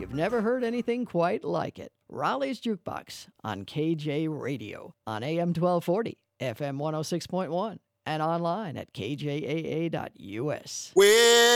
You've never heard anything quite like it. Raleigh's Jukebox on KJ Radio on AM 1240, FM 106.1, and online at kjaa.us. Well,